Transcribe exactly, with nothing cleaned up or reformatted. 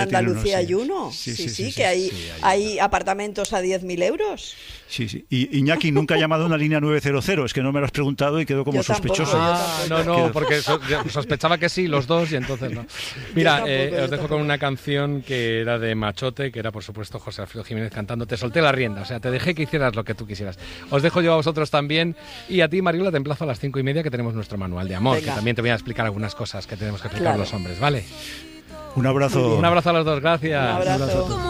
Andalucía uno, sí. hay uno. Sí, Sí, sí, sí, sí, que sí, hay, sí, hay hay apartamentos a diez mil euros. Sí, sí. Y Iñaki nunca ha llamado a una línea nueve cero cero, es que no me lo has preguntado y quedo como Yo tampoco, sospechoso. yo Ah, no, no, porque so- sospechaba que sí, los dos, y entonces no. Mira, tampoco, eh, yo os dejo tampoco. con una canción que era de Machote, que era por supuesto José Alfredo Jiménez cantando Te solté la rienda, o sea, te dejé que hicieras lo que tú quisieras. Os dejo yo a vosotros también, y a ti, Mariola, te emplazo a las cinco y media que tenemos nuestro manual de amor, Venga. que también te voy a explicar algunas cosas que tenemos que explicar Claro. los hombres, ¿vale? Un abrazo. Un abrazo a los dos, gracias. Un abrazo.